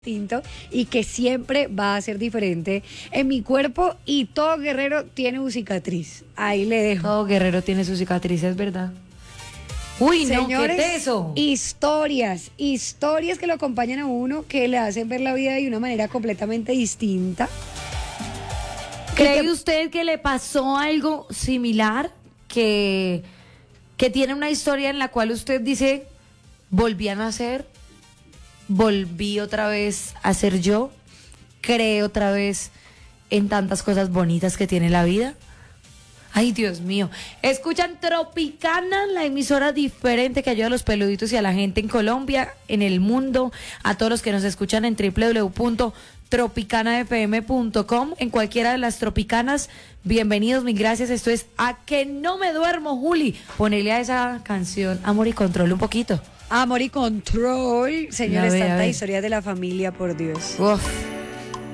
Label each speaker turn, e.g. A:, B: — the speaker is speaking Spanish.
A: distinto y que siempre va a ser diferente en mi cuerpo, y todo guerrero tiene una cicatriz. Ahí le dejo.
B: Todo guerrero tiene sus cicatrices, ¿verdad? Uy,
A: Señores,
B: no, ¿qué es eso?
A: historias que lo acompañan a uno, que le hacen ver la vida de una manera completamente distinta.
B: ¿Cree usted que le pasó algo similar? Que tiene una historia en la cual usted dice, volví a nacer, volví otra vez a ser yo, creé otra vez en tantas cosas bonitas que tiene la vida. Ay, Dios mío. Escuchan Tropicana, la emisora diferente que ayuda a los peluditos y a la gente en Colombia, en el mundo, a todos los que nos escuchan en www.tropicanafm.com, en cualquiera de las Tropicanas. Bienvenidos, mil gracias. Esto es A Que No Me Duermo, Juli. Ponele a esa canción Amor y Control un poquito.
A: Amor y Control, señores,
B: A ver.
A: tantas historias de la familia, por Dios.
B: Uf.